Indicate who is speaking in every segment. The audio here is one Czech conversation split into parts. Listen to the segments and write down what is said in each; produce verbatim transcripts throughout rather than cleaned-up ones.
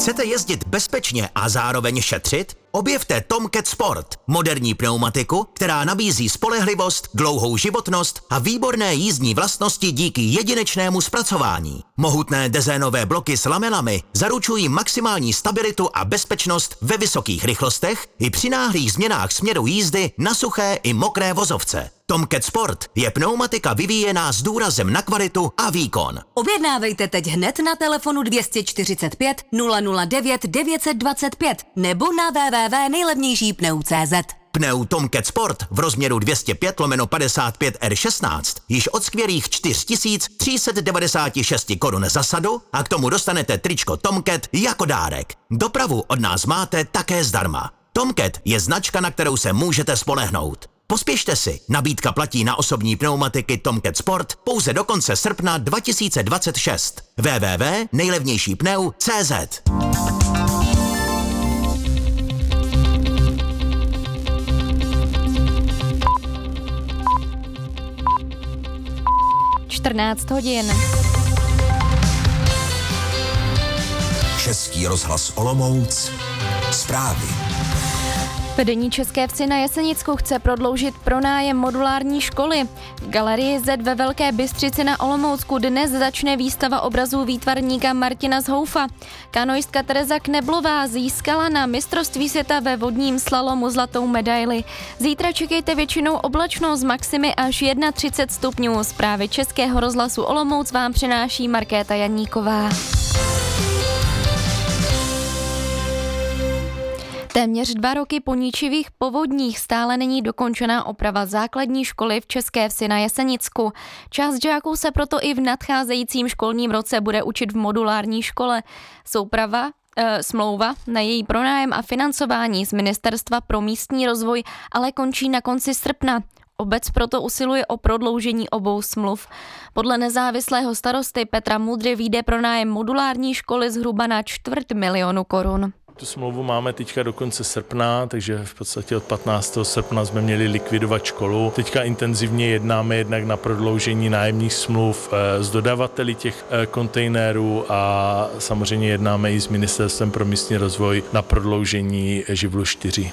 Speaker 1: Chcete jezdit bezpečně a zároveň šetřit? Objevte Tomcat Sport, moderní pneumatiku, která nabízí spolehlivost, dlouhou životnost a výborné jízdní vlastnosti díky jedinečnému zpracování. Mohutné dezénové bloky s lamelami zaručují maximální stabilitu a bezpečnost ve vysokých rychlostech i při náhlých změnách směru jízdy na suché i mokré vozovce. Tomcat Sport je pneumatika vyvíjená s důrazem na kvalitu a výkon.
Speaker 2: Objednávejte teď hned na telefonu dvě čtyřicet pět nula nula devět devět dvacet pět nebo na w w w tečka nejlevnější pneu tečka cé zet.
Speaker 1: Pneu Tomcat Sport v rozměru dvě stě pět lomeno padesát pět R šestnáct již od skvělých čtyři tisíce tři sta devadesát šest korun za sadu a k tomu dostanete tričko Tomcat jako dárek. Dopravu od nás máte také zdarma. Tomcat je značka, na kterou se můžete spolehnout. Pospěšte si, nabídka platí na osobní pneumatiky Tomcat Sport pouze do konce srpna dva tisíce dvacet šest. w w w tečka nejlevnější pneu tečka cé zet.
Speaker 3: čtrnáct hodin.
Speaker 4: Český rozhlas Olomouc. Zprávy.
Speaker 3: Vedení České vsi na Jesenicku chce prodloužit pronájem modulární školy. V Galerii Z ve Velké Bystřici na Olomoucku dnes začne výstava obrazů výtvarníka Martina Zhoufa. Kanoistka Tereza Kneblová získala na mistrovství světa ve vodním slalomu zlatou medaili. Zítra čekejte většinou oblačno z maximy až třicet jedna stupňů. Zprávy Českého rozhlasu Olomouc vám přináší Markéta Janíková. Téměř dva roky po ničivých povodních stále není dokončená oprava základní školy v České vsi na Jesenicku. Část žáků se proto i v nadcházejícím školním roce bude učit v modulární škole. Souprava e, smlouva na její pronájem a financování z Ministerstva pro místní rozvoj ale končí na konci srpna. Obec proto usiluje o prodloužení obou smluv. Podle nezávislého starosty Petra Mudry vyjde pronájem modulární školy zhruba na čtvrt milionu korun.
Speaker 5: Tu smlouvu máme teďka do konce srpna, takže v podstatě od patnáctého srpna jsme měli likvidovat školu. Teďka intenzivně jednáme jednak na prodloužení nájemních smluv s dodavateli těch kontejnerů a samozřejmě jednáme i s Ministerstvem pro místní rozvoj na prodloužení živlu čtyři.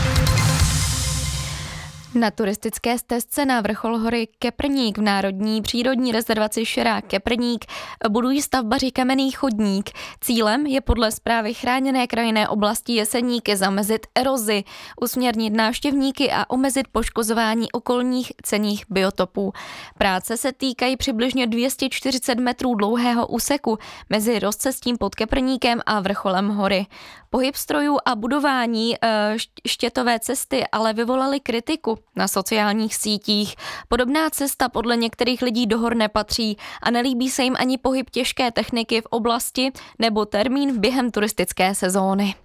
Speaker 3: Na turistické stezce na vrchol hory Keprník v národní přírodní rezervaci Šerák Keprník budují stavbaři kamenný chodník. Cílem je podle správy chráněné krajinné oblasti Jeseníky zamezit erozi, usměrnit návštěvníky a omezit poškozování okolních cenných biotopů. Práce se týkají přibližně dvě stě čtyřicet metrů dlouhého úseku mezi rozcestím pod Keprníkem a vrcholem hory. Pohyb strojů a budování štětové cesty ale vyvolaly kritiku na sociálních sítích. Podobná cesta podle některých lidí do hor nepatří a nelíbí se jim ani pohyb těžké techniky v oblasti nebo termín během turistické sezóny.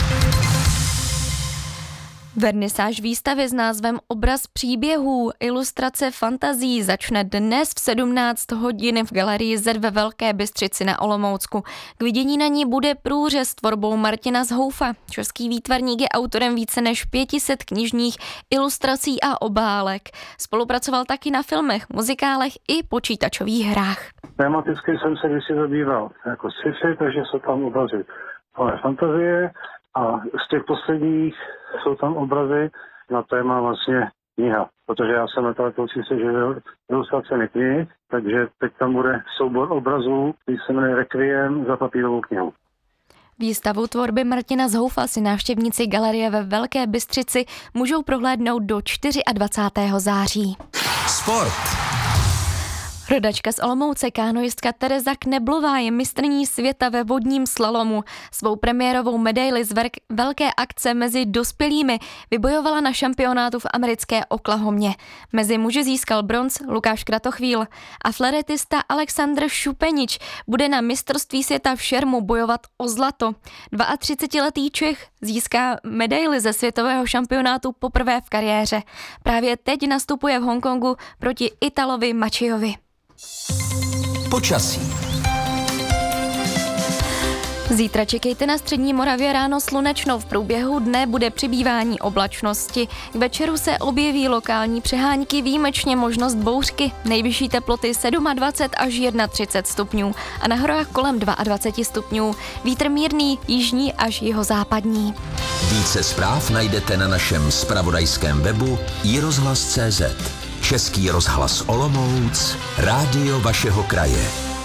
Speaker 3: Vernisáž výstavy s názvem Obraz příběhů, ilustrace fantazí začne dnes v sedmnáct hodin v Galerii Z ve Velké Bystřici na Olomoucku. K vidění na ní bude průřez s tvorbou Martina Zhoufa. Český výtvarník je autorem více než pět set knižních ilustrací a obálek. Spolupracoval taky na filmech, muzikálech i počítačových hrách.
Speaker 6: Tematicky jsem se kdysi zabýval jako sci-fi, takže jsou tam obrazy ale fantazie. A z těch posledních jsou tam obrazy na téma vlastně kniha, protože já jsem nakladatelství se živil ilustracemi knih, takže teď tam bude soubor obrazů, který se jmenuje Requiem za papírovou knihu.
Speaker 3: Výstavu tvorby Martina Zhoufa si návštěvníci Galerie ve Velké Bystřici můžou prohlédnout do dvacátého čtvrtého září.
Speaker 4: Sport.
Speaker 3: Rodačka z Olomouce kanoistka Tereza Kneblová je mistryní světa ve vodním slalomu. Svou premiérovou medaili z velké akce mezi dospělými vybojovala na šampionátu v americké Oklahomě. Mezi muži získal bronz Lukáš Kratochvíl a fleretista Aleksandr Šupenič bude na mistrovství světa v šermu bojovat o zlato. třicetiletý Čech získá medaili ze světového šampionátu poprvé v kariéře. Právě teď nastupuje v Hongkongu proti Italovi Mačiovi.
Speaker 4: Počasí.
Speaker 3: Zítra čekejte na střední Moravě ráno slunečno, v průběhu dne bude přibývání oblačnosti. K večeru se objeví lokální přehánky, výjimečně možnost bouřky, nejvyšší teploty dvacet sedm až třicet jedna stupňů a na horách kolem dvacet dva stupňů. Vítr mírný, jižní až jihozápadní.
Speaker 4: Více zpráv najdete na našem zpravodajském webu i rozhlas tečka cé zet. Český rozhlas Olomouc, rádio vašeho kraje.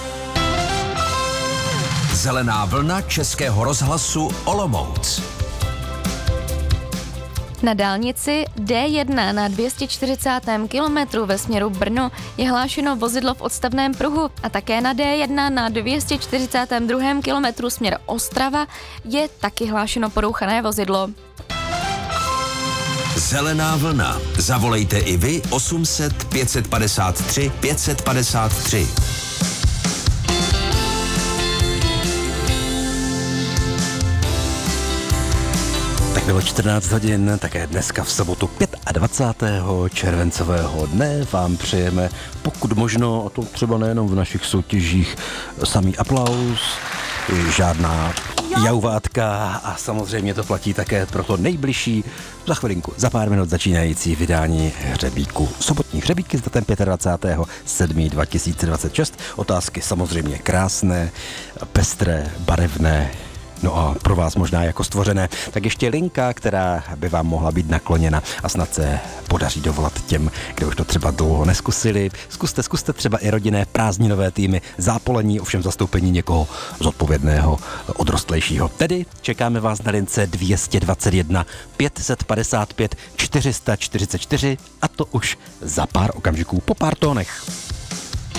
Speaker 4: Zelená vlna Českého rozhlasu Olomouc.
Speaker 3: Na dálnici D jedna na dvě stě čtyřicátém kilometru ve směru Brno je hlášeno vozidlo v odstavném pruhu a také na D jedna na dvě stě čtyřicátém druhém kilometru směr Ostrava je taky hlášeno porouchané vozidlo.
Speaker 4: Zelená vlna. Zavolejte i vy osm set pět padesát tři pět padesát tři.
Speaker 7: Tak bylo čtrnáct hodin, také dneska v sobotu dvacátého pátého červencového dne vám přejeme, pokud možno, a to třeba nejenom v našich soutěžích, samý aplaus, žádná jauvátka a samozřejmě to platí také pro to nejbližší, za chvilinku, za pár minut začínající vydání hřebíku. Sobotní hřebíky s datem dvacátého pátého sedmého dva tisíce dvacet šest. Otázky samozřejmě krásné, pestré, barevné, no a pro vás možná jako stvořené, tak ještě linka, která by vám mohla být nakloněna a snad se podaří dovolat těm, kdo už to třeba dlouho neskusili. Zkuste, zkuste třeba i rodinné prázdninové týmy, zápolení, ovšem zastoupení někoho zodpovědného, odrostlejšího. Tedy čekáme vás na lince dvě stě dvacet jedna pět set padesát pět čtyři sta čtyřicet čtyři a to už za pár okamžiků po pár tónech.